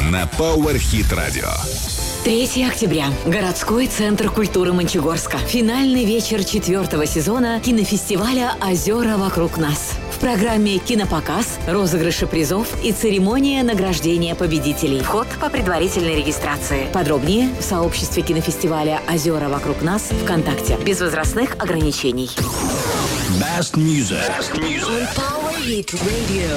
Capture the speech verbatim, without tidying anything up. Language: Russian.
на Power Hit Radio. третьего октября. Городской центр культуры Мончегорска. Финальный вечер четвертого сезона кинофестиваля «Озера вокруг нас». В программе кинопоказ, розыгрыши призов и церемония награждения победителей. Вход по предварительной регистрации. Подробнее в сообществе кинофестиваля «Озера вокруг нас» ВКонтакте. Без возрастных ограничений. Best music. Best music. Power Hit Radio.